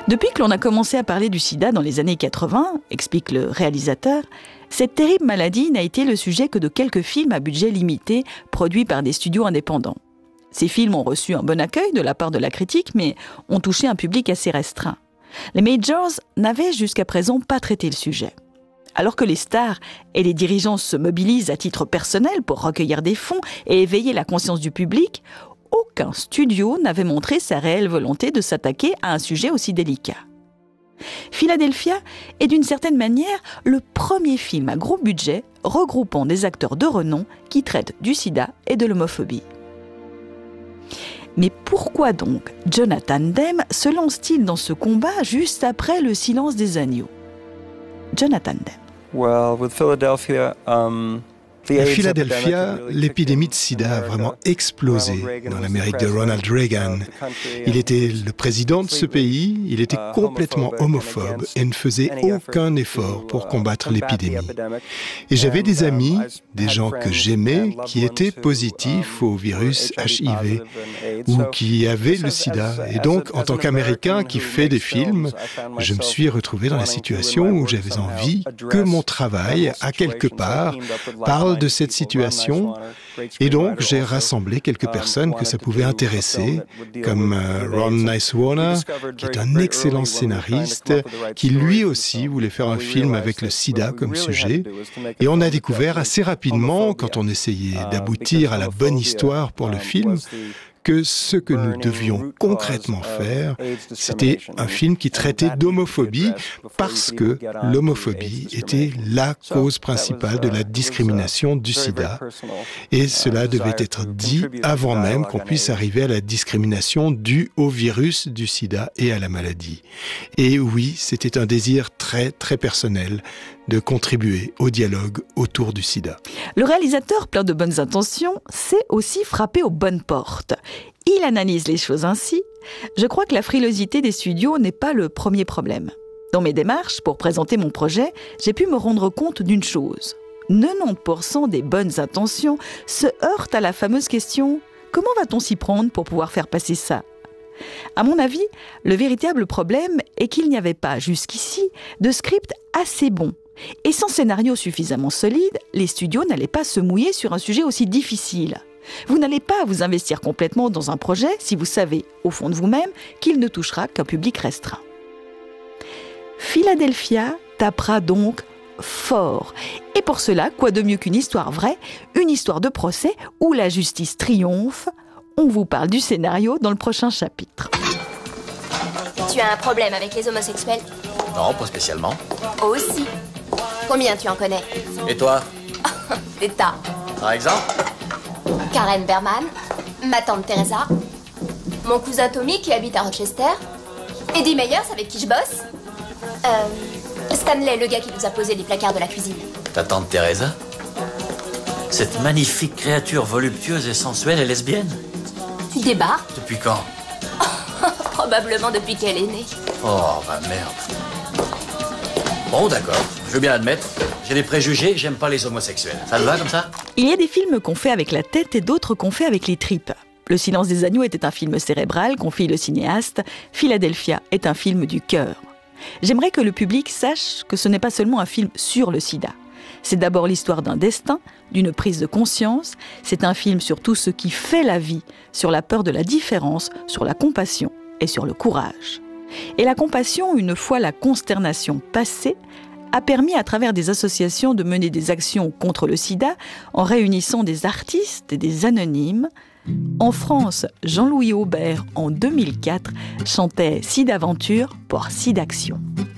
Depuis que l'on a commencé à parler du sida dans les années 80, explique le réalisateur, cette terrible maladie n'a été le sujet que de quelques films à budget limité produits par des studios indépendants. Ces films ont reçu un bon accueil de la part de la critique, mais ont touché un public assez restreint. Les majors n'avaient jusqu'à présent pas traité le sujet. Alors que les stars et les dirigeants se mobilisent à titre personnel pour recueillir des fonds et éveiller la conscience du public, aucun studio n'avait montré sa réelle volonté de s'attaquer à un sujet aussi délicat. Philadelphia est d'une certaine manière le premier film à gros budget regroupant des acteurs de renom qui traitent du sida et de l'homophobie. Mais pourquoi donc Jonathan Demme se lance-t-il dans ce combat juste après Le Silence des agneaux ? Jonathan Demme. Well, with Philadelphia, À Philadelphia, l'épidémie de sida a vraiment explosé dans l'Amérique de Ronald Reagan. Il était le président de ce pays, il était complètement homophobe et ne faisait aucun effort pour combattre l'épidémie. Et j'avais des amis, des gens que j'aimais, qui étaient positifs au virus HIV ou qui avaient le sida. Et donc, en tant qu'Américain qui fait des films, je me suis retrouvé dans la situation où j'avais envie que mon travail, à quelque part, parle de cette situation, et donc j'ai rassemblé quelques personnes que ça pouvait intéresser, comme Ron Nicewarner, qui est un excellent scénariste, qui lui aussi voulait faire un film avec le sida comme sujet, et on a découvert assez rapidement, quand on essayait d'aboutir à la bonne histoire pour le film, que ce que nous devions concrètement faire, c'était un film qui traitait d'homophobie parce que l'homophobie était la cause principale de la discrimination du sida. Et cela devait être dit avant même qu'on puisse arriver à la discrimination due au virus du sida et à la maladie. Et oui, c'était un désir très, très personnel de contribuer au dialogue autour du sida. Le réalisateur, plein de bonnes intentions, sait aussi frapper aux bonnes portes. Il analyse les choses ainsi. Je crois que la frilosité des studios n'est pas le premier problème. Dans mes démarches pour présenter mon projet, j'ai pu me rendre compte d'une chose. 90% des bonnes intentions se heurtent à la fameuse question « Comment va-t-on s'y prendre pour pouvoir faire passer ça ?» À mon avis, le véritable problème est qu'il n'y avait pas, jusqu'ici, de script assez bon. Et sans scénario suffisamment solide, les studios n'allaient pas se mouiller sur un sujet aussi difficile. Vous n'allez pas vous investir complètement dans un projet si vous savez, au fond de vous-même, qu'il ne touchera qu'un public restreint. Philadelphia tapera donc fort. Et pour cela, quoi de mieux qu'une histoire vraie, une histoire de procès où la justice triomphe. On vous parle du scénario dans le prochain chapitre. Tu as un problème avec les homosexuels ? Non, pas spécialement. Aussi. Combien tu en connais ? Et toi ? Des tas. Par exemple ? Karen Berman, ma tante Teresa, mon cousin Tommy qui habite à Rochester, Eddie Meyers avec qui je bosse, Stanley, le gars qui nous a posé les placards de la cuisine. Ta tante Teresa ? Cette magnifique créature voluptueuse et sensuelle est lesbienne ? Tu débarques ? Depuis quand ? Probablement depuis qu'elle est née. Oh, bah merde. Bon, d'accord, je veux bien admettre. J'ai des préjugés, j'aime pas les homosexuels. Ça te va comme ça ? Il y a des films qu'on fait avec la tête et d'autres qu'on fait avec les tripes. Le Silence des agneaux était un film cérébral, confie le cinéaste. Philadelphia est un film du cœur. J'aimerais que le public sache que ce n'est pas seulement un film sur le sida. C'est d'abord l'histoire d'un destin, d'une prise de conscience. C'est un film sur tout ce qui fait la vie, sur la peur de la différence, sur la compassion et sur le courage. Et la compassion, une fois la consternation passée, a permis à travers des associations de mener des actions contre le sida en réunissant des artistes et des anonymes. En France, Jean-Louis Aubert, en 2004, chantait « Sidaventure » pour Sidaction.